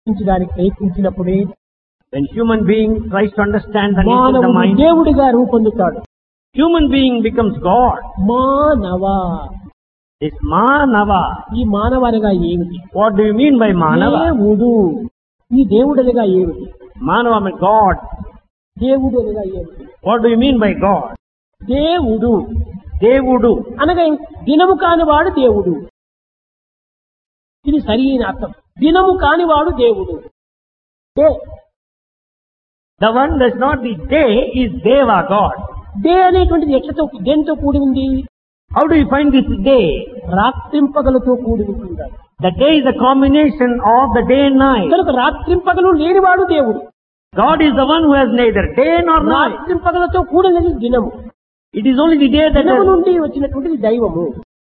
దానికి ప్రయత్నించినప్పుడే When human being tries to understand the nature of the మానవుడు mind, దేవుడిగా రూపొందుతాడు. human being becomes God. మానవ This Manava. ఈ మానవనగా ఏమిటి? What do you mean by Manava? దేవుడు. ఈ దేవుడనగా ఏమిటి? Manava means God. దేవుడు అనగా ఏమిటి? What do you mean by God? దేవుడు Devudu. అనగా దినము కానివాడు దేవుడు. ఇది సరైన అర్థం. దినము కానివాడు దేవుడు. The one that's not the day is Deva, God. Day అనేటువంటిది ఎట్లతో దేనితో కూడి ఉంది? How do you find this day? రాత్రింపగలతో కూడి ఉంటుంది. The day is a combination of the day and night. కనుక రాత్రింపగలు లేనివాడు దేవుడు. God is the one who has neither day nor night. రాత్రింపగలతో కూడినది దినము. It is only the day that దినము నుండి వచ్చినటువంటిది దైవము.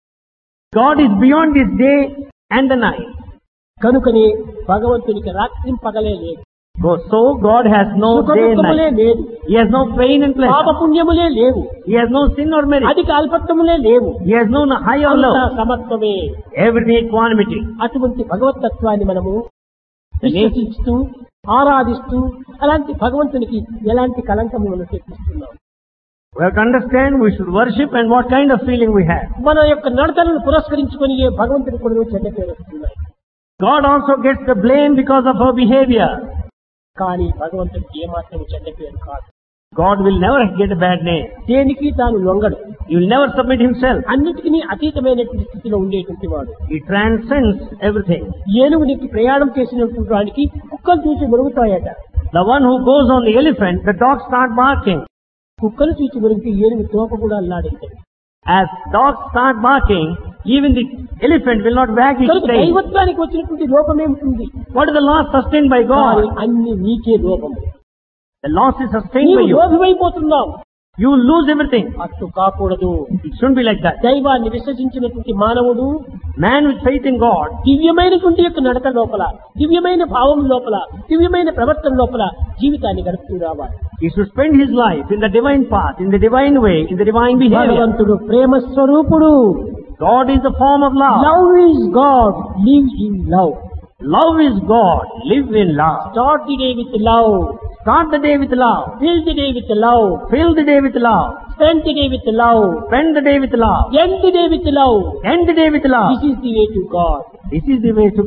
God is beyond this day and the night. కనుకనే భగవంతునికి రాత్రింపగలే లేదు. So God has no day and సుఖదుఖములే night. లేదు. He has no pain and pleasure. పాపపుణ్యములే లేవు. He has no sin or merit. అధిక అల్పత్వములే లేవు. He has no high or low. అంతా సమత్వమే. Everything equanimity. అటువంటి భగవతత్వాన్ని మనము విశ్వసిస్తూ ఆరాధిస్తూ అలాంటి భగవంతునికి ఎలాంటి కలంకము మనం తెప్పిస్తున్నాం. We have to understand we should worship and what kind of feeling we have. మన యొక్క నడతలను పురస్కరించుకొని భగవంతుని కూడా చెడ్డ పేరు వస్తున్నాయి. God also gets the blame because of our behavior. కానీ భగవంతుడికి ఏమాత్రం చెడ్డ పేరు కాదు. God will never get a bad name. దేనికి తాను లొంగడు. He will never submit himself. అన్నిటికీ అతీతమైనటువంటి స్థితిలో ఉండేటువంటి వాడు. He transcends everything. ఏనుగునికి ప్రయాణం చేసినటువంటి వాడికి కుక్కలు చూసి మురుగుతాయట. The one who goes on the elephant, the dogs start barking. కుక్కలు చూసి మురిగితే ఏనుగు తోక కూడా అల్లాడింది. As dogs start barking, even the elephant will not wag its tail. దైవత్వానికి వచ్చినటువంటి లోపం ఏమిటి? What is the loss sustained by God? అన్ని నీకే లోపం. The loss is sustained by నీవు you. లోపమైపోతున్నావు. You will lose everything. అట్టు కాకూడదు. It shouldn't be like that. దైవాన్ని విశ్వసించినటువంటి మానవుడు Man with faith in God, దివ్యమైనటువంటి యొక్క నడక లోపల, దివ్యమైన భావం లోపల, దివ్యమైన ప్రవర్తన లోపల జీవితాన్ని గడుపుతూ రావాలి. he should spend his life in the divine path, in the divine way, in the divine behavior. భగవంతుడు ప్రేమ స్వరూపుడు. God is the form of love. Love is God, live in love. Love is God. Live in love. Start the day with love. Start the day with love. Fill the day with love. Fill the day with love. Spend the day with love. Spend the day with love. End the day with love. End the day with love. This is the way to God. This is the way to